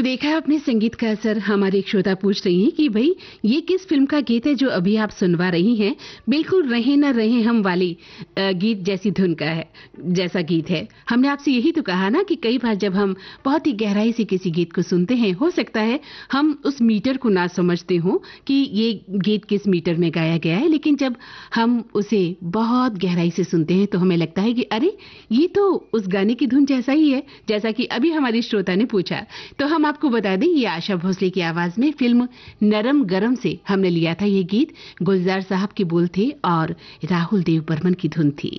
देखा आपने संगीत का असर। हमारे एक श्रोता पूछ रही हैं कि भाई ये किस फिल्म का गीत है जो अभी आप सुनवा रही हैं। बिल्कुल रहे न रहे हम वाली गीत जैसी धुन का है, जैसा गीत है। हमने आपसे यही तो कहा ना कि कई बार जब हम बहुत ही गहराई से किसी गीत को सुनते हैं, हो सकता है हम उस मीटर को ना समझते हो कि ये गीत किस मीटर में गाया गया है, लेकिन जब हम उसे बहुत गहराई से सुनते हैं तो हमें लगता है कि अरे ये तो उस गाने की धुन जैसा ही है, जैसा कि अभी हमारी श्रोता ने पूछा। तो हम आपको बता दें, ये आशा भोसले की आवाज में फिल्म नरम गरम से हमने लिया था ये गीत। गुलजार साहब के बोल थे और राहुल देव बर्मन की धुन थी।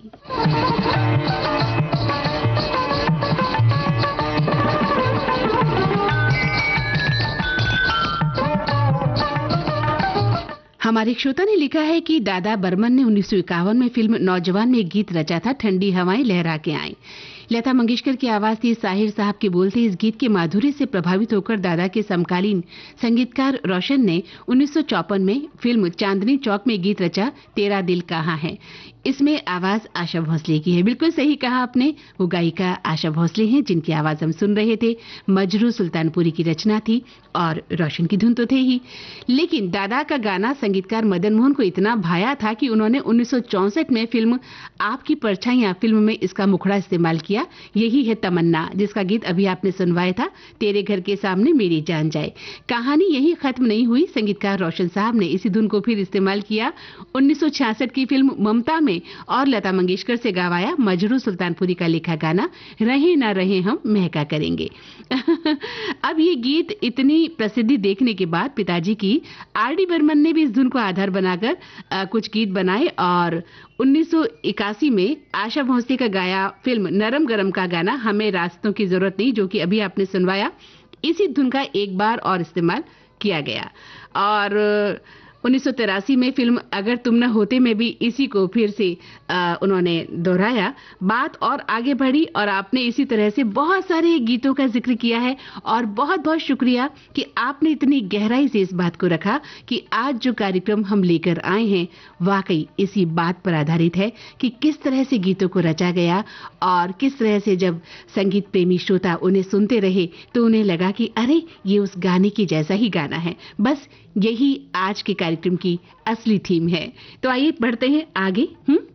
हमारे श्रोता ने लिखा है कि दादा बर्मन ने 1951 में फिल्म नौजवान में एक गीत रचा था, ठंडी हवाएं लहरा के आए। लता मंगेशकर की आवाज थी, साहिर साहब के बोल थे। इस गीत के माधुर्य से प्रभावित होकर दादा के समकालीन संगीतकार रोशन ने 1954 में फिल्म चांदनी चौक में गीत रचा, तेरा दिल कहाँ है। इसमें आवाज आशा भोसले की है। बिल्कुल सही कहा आपने, वो गायिका आशा भोसले हैं जिनकी आवाज हम सुन रहे थे। मजरू सुल्तानपुरी की रचना थी और रोशन की धुन तो थे ही, लेकिन दादा का गाना संगीतकार मदन मोहन को इतना भाया था कि उन्होंने 1964 में फिल्म आपकी परछाइयां फिल्म में इसका मुखड़ा इस्तेमाल किया। यही है तमन्ना, जिसका गीत अभी आपने सुनवाया था, तेरे घर के सामने मेरी जान जाए। कहानी यही खत्म नहीं हुई। संगीतकार रोशन साहब ने इसी धुन को फिर इस्तेमाल किया 1966 की फिल्म ममता में और लता मंगेशकर से गवाया मजरू सुल्तानपुरी का लिखा गाना रहे ना रहे हम महका करेंगे। अब ये गीत इतनी प्रसिद्धि देखने के बाद पिताजी की आर.डी. बर्मन ने भी इस धुन को आधार बनाकर कुछ गीत बनाए और 1981 में आशा भोसले का गाया फिल्म नरम गरम का गाना हमें रास्तों की जरूरत नहीं, जो कि अभी आपने सुनवाया, इसी धुन का एक बार और इस्तेमाल किया गया। और 1983 में फिल्म अगर तुम न होते में भी इसी को फिर से उन्होंने दोहराया। बात और आगे बढ़ी और आपने इसी तरह से बहुत सारे गीतों का जिक्र किया है और बहुत बहुत शुक्रिया कि आपने इतनी गहराई से इस बात को रखा कि आज जो कार्यक्रम हम लेकर आए हैं वाकई इसी बात पर आधारित है कि किस तरह से गीतों को रचा गया और किस तरह से जब संगीत प्रेमी श्रोता उन्हें सुनते रहे तो उन्हें लगा कि अरे ये उस गाने की जैसा ही गाना है। बस यही आज के कार्यक्रम की असली थीम है। तो आइए बढ़ते हैं आगे।